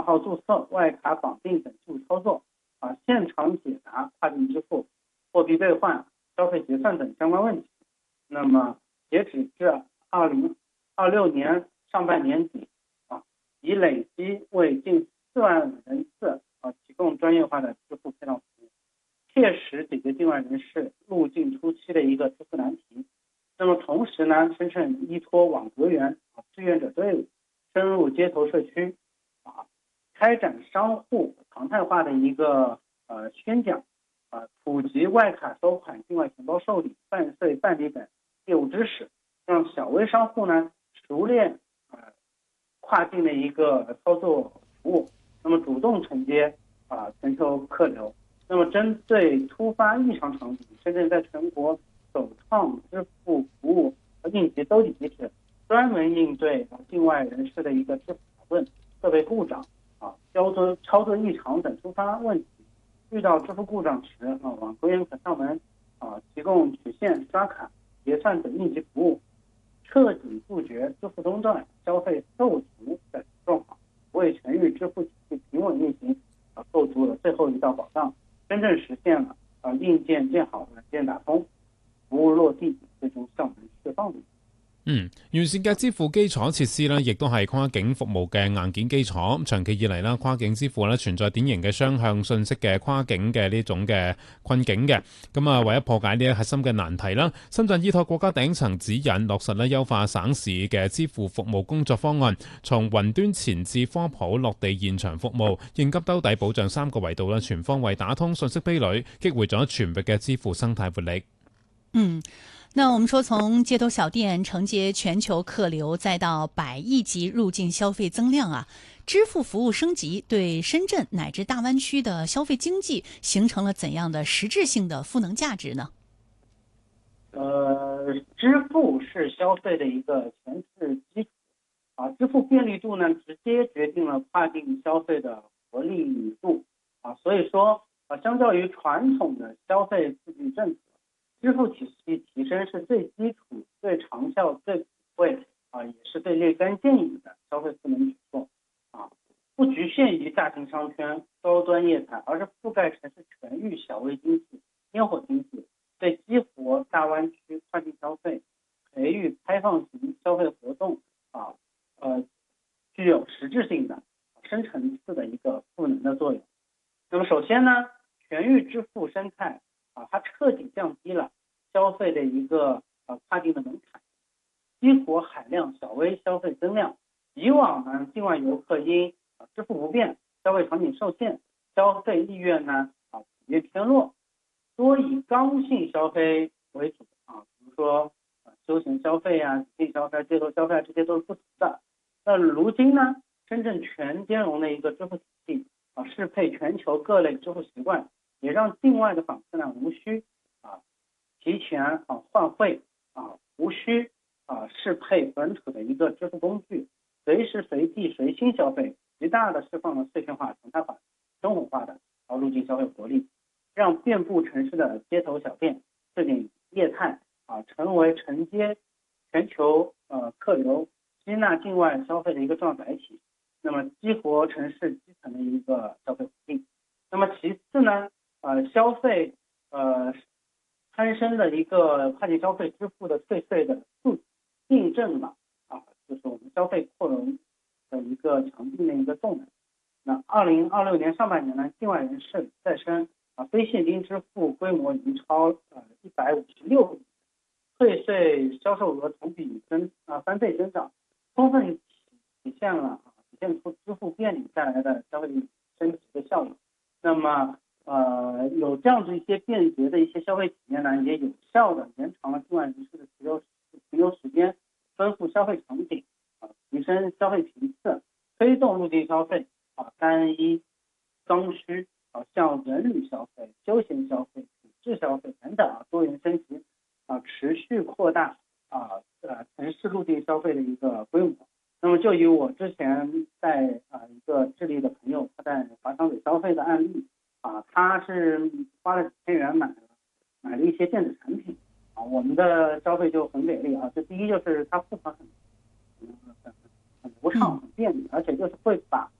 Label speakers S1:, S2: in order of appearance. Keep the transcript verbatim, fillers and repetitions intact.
S1: 号注册、外卡绑定等技术操作，啊，现场解答跨境支付、货币兑换、消费结算等相关问题。那么截止至二零二六年上半年底，啊，已累计为近四万人次啊提供专业化的支付配套服务，切实解决境外人士入境初期的一个支付难题。那么同时呢，深圳依托网格员、啊、志愿者队伍，深入街头社区，啊，开展商户常态化的一个呃宣讲，啊，普及外卡收款、境外钱包受理、办税办理等业务知识，让小微商户呢熟练呃跨境的一个操作服务，那么主动承接啊全球客流。那么针对突发异常场景，深圳在全国首创支付服务应急兜底机制，专门应对境外人士的一个支付讨论、设备故障、啊操作操作异常等突发问题。遇到支付故障时，啊网格员可上门啊提供取现、刷卡、结算等应急服务，彻底杜绝支付中断、消费受阻等状况，为全域支付体系平稳运行啊构筑了最后一道保障，真正实现了啊硬件建好、软件打通、服務落地，最終效能釋放。
S2: 嗯，完善嘅支付基礎設施咧，亦都係跨境服務嘅硬件基礎。長期以嚟啦，跨境支付咧存在典型嘅雙向信息嘅跨境嘅呢種嘅困境嘅。咁啊，為咗破解呢啲核心嘅難題啦，深圳依託國家頂層指引，落實咧優化省市嘅支付服務工作方案，從雲端前置科普落地現場服務，應急兜底保障三個維度啦，全方位打通信息壁壘，激活咗全域嘅支付生態活力。
S3: 嗯。那我们说，从街头小店承接全球客流，再到百亿级入境消费增量啊，支付服务升级对深圳乃至大湾区的消费经济形成了怎样的实质性的赋能价值呢？
S1: 呃，支付是消费的一个前置基础啊，支付便利度呢，直接决定了跨境消费的活力度啊，所以说啊，相较于传统的消费刺激政策，支付体系提升是最基础、最长效、最普惠啊，也是最立竿见影的消费赋能举措啊，不局限于大型商圈、高端业态，而是覆盖城市全域小微经济、烟火经济，对激活大湾区跨境消费、培育开放型消费活动啊，呃，具有实质性的、深层次的一个赋能的作用。那么首先呢，全域支付生态啊，它彻底降低了消费的一个呃跨境的门槛，激活海量小微消费增量。以往呢，境外游客因啊支付不便、消费场景受限，消费意愿呢啊普遍偏弱，多以刚性消费为主啊，比如说啊休闲消费啊、体验消费、街头消费啊，这些都是不足的。那如今呢，深圳全兼容的一个支付体系啊，适配全球各类支付习惯，也让境外的访客呢无需啊提前啊换汇啊，无需啊适配本土的一个支付工具，随时随地随心消费，极大的释放了碎片化、常态化、生活化的啊入境消费活力，让遍布城市的街头小店、市井业态啊成为承接全球呃客流、吸纳境外消费的一个重要载体。那么激活城市基层的一个消费活力。那么其次呢，呃，消费呃攀升的一个跨境消费支付的退税的数印证了啊，就是我们消费扩容的一个强劲的一个动能。那二零二六年上半年呢，境外人士再生啊非现金支付规模已经超呃一百五十六亿，退税销售额同比增啊翻倍增长，充分体现了啊体现出支付便利带来的消费升级的效应。那么呃有这样子一些便捷的一些消费体验呢，也有效的延长了境外人士的停留停留时间，丰富消费场景啊，提升消费频次，推动入境消费啊单一刚需啊，像人旅消费、休闲消费、品质消费等等啊多元升级啊，持续扩大啊呃城市入境消费的一个规模。那么就以我之前在啊、呃、一个智利的朋友，他在华强北消费的案例啊，他是花了几千元买了买了一些电子产品啊，我们的消费就很给力啊。这第一就是他付款很很很流畅、很便利，而且就是会把